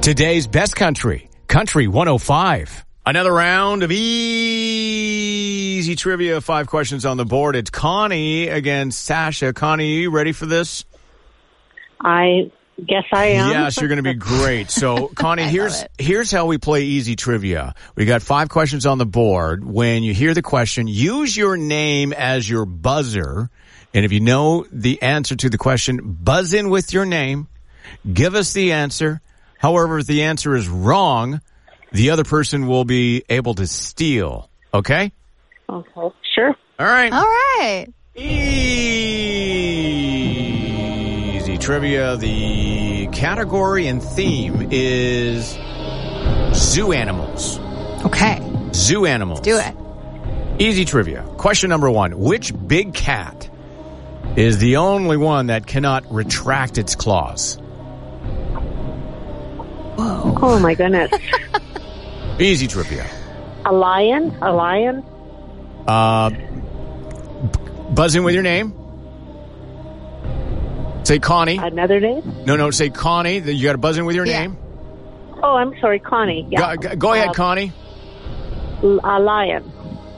Today's best country, Country 105. Another round of easy trivia. 5 questions on the board. It's Connie against Sasha. Connie, you ready for this? I guess I am. Yes, you're going to be great. So, Connie, here's how we play easy trivia. We got 5 questions on the board. When you hear the question, use your name as your buzzer. And if you know the answer to the question, buzz in with your name. Give us the answer. However, if the answer is wrong, the other person will be able to steal. Okay? Okay, sure. All right. All right. Easy trivia. The category and theme is zoo animals. Okay. Zoo animals. Do it. Easy trivia. Question number 1. Which big cat is the only one that cannot retract its claws? Whoa. Oh, my goodness. Easy trivia. A lion? A lion? Buzz in with your name. Say Connie. Another name? No, say Connie. You got to buzz in with your name. Oh, I'm sorry, Connie. Yeah. Go ahead, Connie. A lion.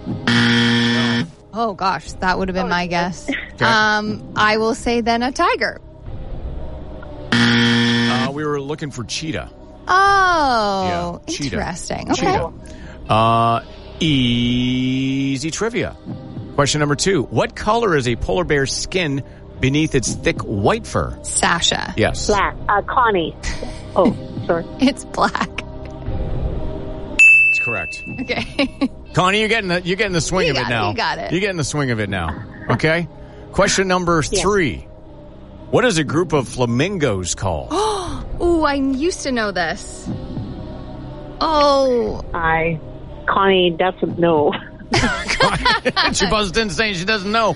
Oh, gosh. That would have been my guess. Okay. I will say then a tiger. We were looking for cheetah. Oh, Yeah, cheetah. interesting. Okay. Cheetah. Easy trivia. Question number 2. What color is a polar bear's skin beneath its thick white fur? Sasha. Yes. Black. Connie. Oh, sorry. It's black. That's correct. Okay. Connie, you're getting the swing of it now. You got it. You're getting the swing of it now. Okay? Question number 3. What is a group of flamingos called? Ooh, I used to know this. Oh. Connie doesn't know. She buzzed in saying she doesn't know.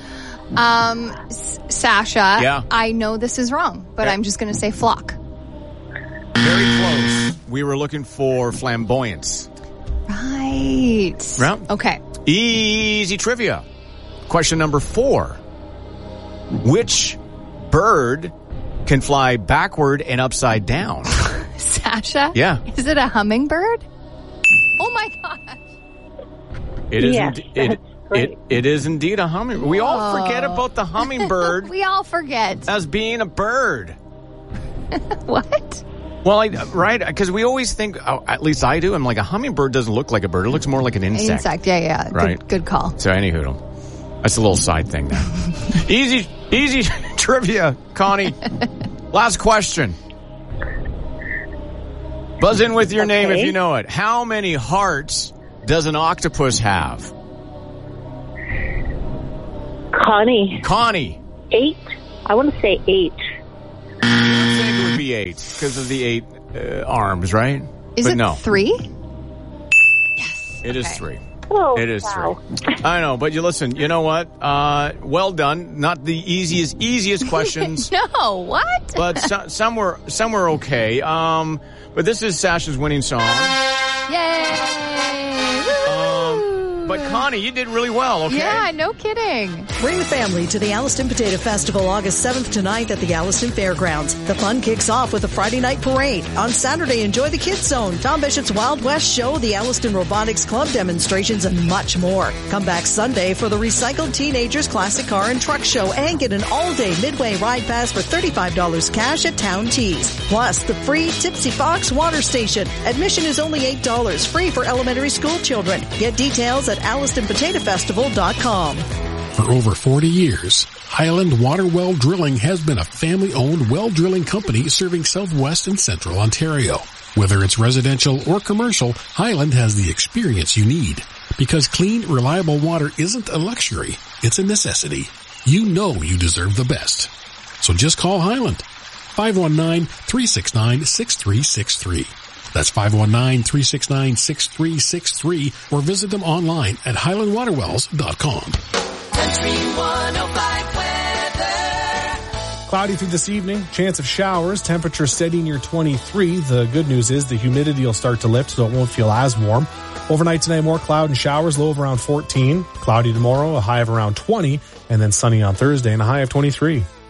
Sasha. Yeah. I know this is wrong, but I'm just going to say flock. Very close. We were looking for flamboyance. Right. Right. Okay. Easy trivia. Question number 4. Which bird can fly backward and upside down? Sasha? Yeah. Is it a hummingbird? Oh, my gosh. It is. Yes, It is indeed a hummingbird. We all forget about the hummingbird We all forget. as being a bird. What? Well, right? Because we always think, at least I do, I'm like, a hummingbird doesn't look like a bird. It looks more like an insect. Yeah. Right. Good call. So, anywho, that's a little side thing there. Easy trivia, Connie. Last question. Buzz in with your name if you know it. How many hearts does an octopus have? Connie. 8? I want to say 8. I think it would be 8 because of the 8 arms, right? Is but it no. 3? Yes. It is 3. Oh, It is wow. 3. I know, but you listen, you know what? Well done. Not the easiest questions. No, what? But some were okay. But this is Sasha's winning song. Yay! But Connie, you did really well, okay? Yeah, no kidding. Bring the family to the Alliston Potato Festival August 7th to 9th at the Alliston Fairgrounds. The fun kicks off with a Friday night parade. On Saturday, enjoy the Kids Zone, Tom Bishop's Wild West Show, the Alliston Robotics Club demonstrations, and much more. Come back Sunday for the Recycled Teenagers Classic Car and Truck Show and get an all-day Midway Ride Pass for $35 cash at Town Tees. Plus, the free Tipsy Fox Water Station. Admission is only $8, free for elementary school children. Get details at AllistonPotatoFestival.com. For over 40 years, Highland Water Well Drilling has been a family-owned well drilling company serving southwest and central Ontario. Whether it's residential or commercial, Highland has the experience you need. Because clean, reliable water isn't a luxury, it's a necessity. You know you deserve the best. So just call Highland. 519-369-6363. That's 519-369-6363 or visit them online at highlandwaterwells.com. Country 105 weather. Cloudy through this evening, chance of showers, temperature steady near 23. The good news is the humidity will start to lift, so it won't feel as warm. Overnight tonight, more cloud and showers, low of around 14. Cloudy tomorrow, a high of around 20, and then sunny on Thursday and a high of 23.